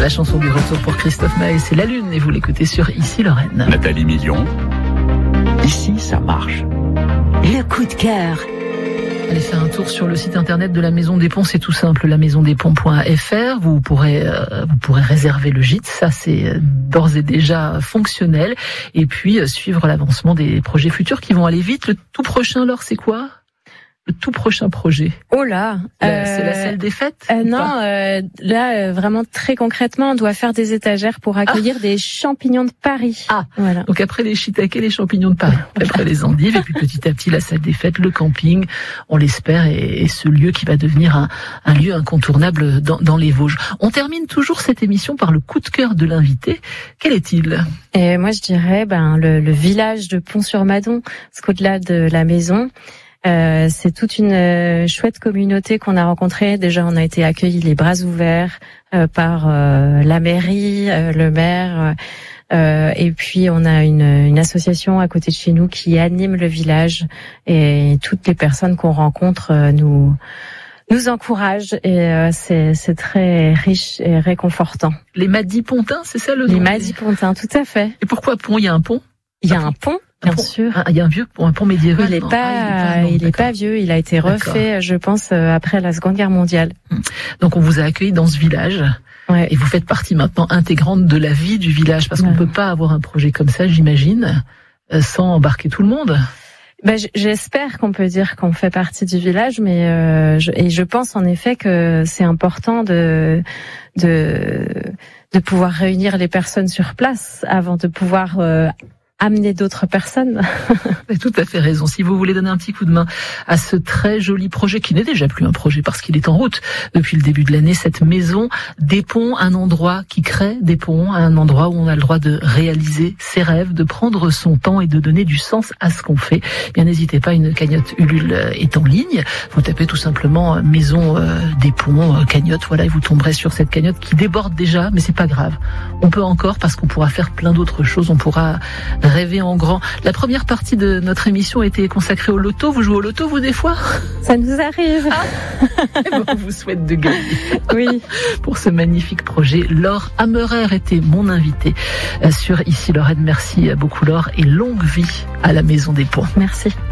La chanson du retour pour Christophe Maé, c'est La Lune, et vous l'écoutez sur Ici Lorraine. Nathalie Million. Ici, ça marche. Le coup de cœur. Allez faire un tour sur le site internet de la Maison des Ponts, c'est tout simple, lamaisondesponts.fr. Vous pourrez réserver le gîte, ça c'est d'ores et déjà fonctionnel. Et puis suivre l'avancement des projets futurs qui vont aller vite. Le tout prochain, Laure, c'est quoi ? Le tout prochain projet. Oh là, c'est la salle des fêtes. Là vraiment très concrètement, on doit faire des étagères pour accueillir des champignons de Paris. Voilà. Donc après les shiitakes, les champignons de Paris, après les endives, et puis petit à petit la salle des fêtes, le camping, on l'espère, et ce lieu qui va devenir un lieu incontournable dans les Vosges. On termine toujours cette émission par le coup de cœur de l'invité. Quel est-il ? Et moi je dirais le village de Pont-sur-Madon, parce qu'au-delà de la maison. C'est toute une chouette communauté qu'on a rencontrée. Déjà, on a été accueillis les bras ouverts par la mairie, le maire, et puis on a une association à côté de chez nous qui anime le village, et toutes les personnes qu'on rencontre nous encouragent, et c'est très riche et réconfortant. Les Madipontins, c'est ça le nom ? Les Madipontins, tout à fait. Et pourquoi pont ? Il y a un pont ? Il y a un pont. Bien sûr. Il y a un pont médiéval. Il est pas vieux. Il a été refait, je pense, après la Seconde Guerre mondiale. Donc on vous a accueilli dans ce village. Ouais. Et vous faites partie maintenant intégrante de la vie du village, parce qu'on peut pas avoir un projet comme ça, j'imagine, sans embarquer tout le monde. J'espère qu'on peut dire qu'on fait partie du village, mais je pense en effet que c'est important de pouvoir réunir les personnes sur place avant de pouvoir amener d'autres personnes. Vous avez tout à fait raison. Si vous voulez donner un petit coup de main à ce très joli projet, qui n'est déjà plus un projet parce qu'il est en route depuis le début de l'année, cette Maison des Ponts, un endroit qui crée des ponts, un endroit où on a le droit de réaliser ses rêves, de prendre son temps et de donner du sens à ce qu'on fait. Bien, n'hésitez pas, une cagnotte Ulule est en ligne. Vous tapez tout simplement Maison des Ponts, cagnotte, voilà, et vous tomberez sur cette cagnotte qui déborde déjà, mais c'est pas grave. On peut encore, parce qu'on pourra faire plein d'autres choses. On pourra rêver en grand. La première partie de notre émission était consacrée au loto. Vous jouez au loto, vous, des fois ? Ça nous arrive. On vous souhaite de gagner. Oui. Pour ce magnifique projet. Laure Hammerer était mon invitée sur Ici Lorraine. Merci beaucoup, Laure, et longue vie à la Maison des Ponts. Merci.